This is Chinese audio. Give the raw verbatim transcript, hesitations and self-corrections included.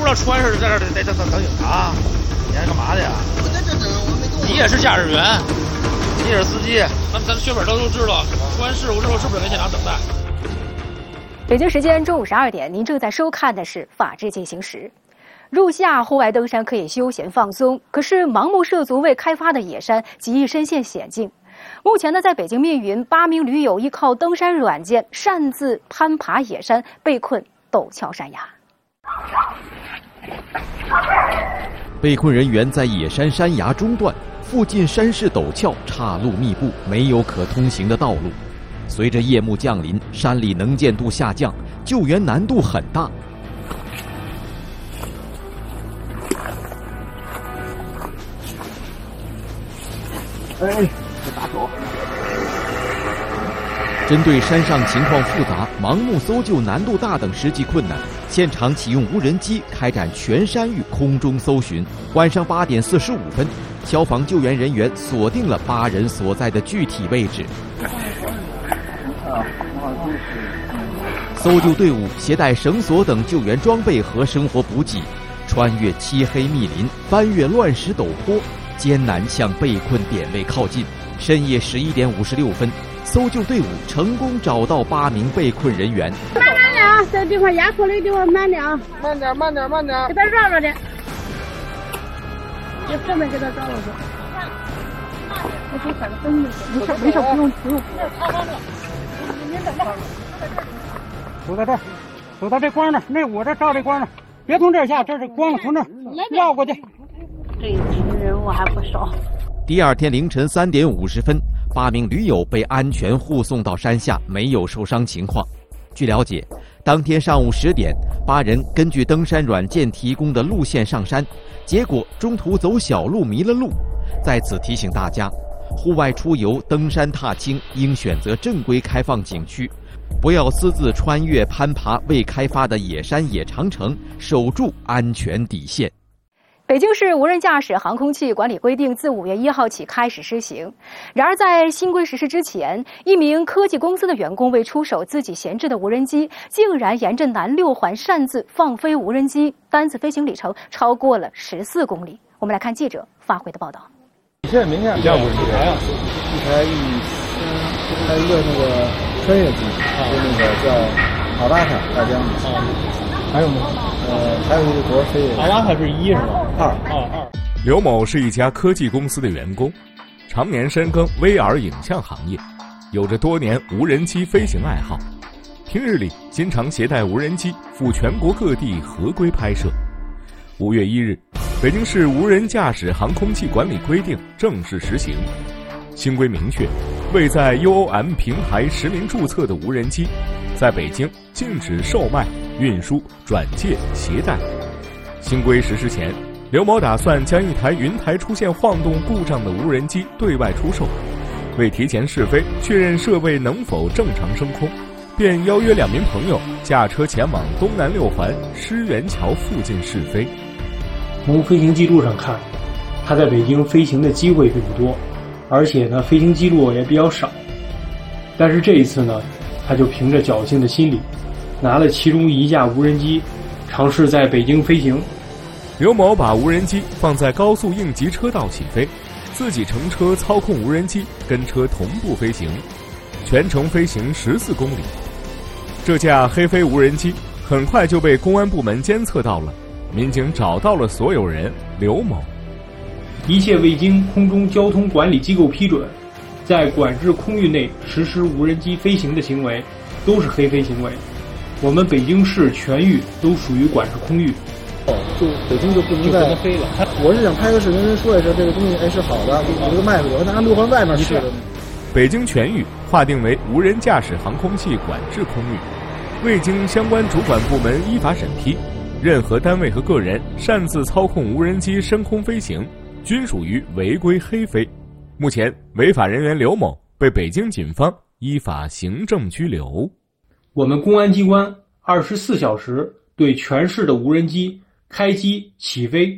了船是在这得等等等警察，你还干嘛的呀？ 我在这等，我没动。 你也是驾驶员，你也是司机，咱咱血本都都知道，出完事故之后是不是跟现场等待？ 北京时间中午十二点，您正在收看的是《法治进行时》。入夏户外登山可以休闲放松，可是盲目涉足未开发的野山极易深陷险境。目前呢，在北京密云，八名驴友依靠登山软件擅自攀爬野山，被困陡峭山崖。 被困人员在野山山崖中段，附近山势陡峭，岔路密布，没有可通行的道路。随着夜幕降临，山里能见度下降，救援难度很大。 哎，这打手。 针对山上情况复杂、盲目搜救难度大等实际困难，现场启用无人机开展全山域空中搜寻。晚上八点四十五分，消防救援人员锁定了八人所在的具体位置。搜救队伍携带绳索等救援装备和生活补给，穿越漆黑密林，翻越乱石陡坡，艰难向被困点位靠近。深夜十一点五十六分，搜救队伍成功找到八名被困人员。 慢点点，这地方压迫的地方慢点， 慢点，慢点，慢点， 给他绕着点，给后面给他绕着点。我给反灯的，没事没事，不用不用。您等着。 走到这儿，走到这光那，那我这照这光那，别从这儿下，这是光，从这儿绕过去。 这一群人我还不少。 第二天凌晨三点五十分，八名驴友被安全护送到山下，没有受伤情况。据了解，当天上午十点，八人根据登山软件提供的路线上山，结果中途走小路迷了路。在此提醒大家，户外出游、登山踏青应选择正规开放景区，不要私自穿越攀爬未开发的野山野长城，守住安全底线。 北京市无人驾驶航空器管理规定自五月一号起开始施行。然而，在新规实施之前，一名科技公司的员工为出手自己闲置的无人机，竟然沿着南六环擅自放飞无人机，单次飞行里程超过了十四公里。我们来看记者发回的报道。 现在明天一架无人机，一台一台一个那个穿越机，是那个叫阿瓦塔大疆的。还有吗？呃，还有一个国飞阿瓦塔是一是吧？二二二。 刘某是一家科技公司的员工，常年深耕 V R 影像行业，有着多年无人机飞行爱好。平日里经常携带无人机赴全国各地合规拍摄。五月一日，北京市无人驾驶航空器管理规定正式实行。新规明确，未在 U O M 平台实名注册的无人机，在北京禁止售卖、运输、转借、携带。新规实施前，刘某打算将一台云台出现晃动故障的无人机对外出售。为提前试飞，确认设备能否正常升空，便邀约两名朋友驾车前往东南六环狮园桥附近试飞。 从飞行记录上看，他在北京飞行的机会并不多，而且呢，飞行记录也比较少。但是这一次呢，他就凭着侥幸的心理，拿了其中一架无人机，尝试在北京飞行。 刘某把无人机放在高速应急车道起飞，自己乘车操控无人机跟车同步飞行，全程飞行十四公里。这架黑飞无人机很快就被公安部门监测到了，民警找到了所有人刘某。 一切未经空中交通管理机构批准，在管制空域内实施无人机飞行的行为，都是黑飞行为。我们北京市全域都属于管制空域。 哦，就北京就不能再飞了。我是想拍个视频说一说这个东西，哎是好的，有一个卖给我，拿六环外面去的。 北京全域划定为无人驾驶航空器管制空域，未经相关主管部门依法审批，任何单位和个人擅自操控无人机升空飞行，均属于违规黑飞。目前，违法人员刘某被北京警方依法行政拘留。 我们公安机关二十四小时对全市的无人机开机、起飞、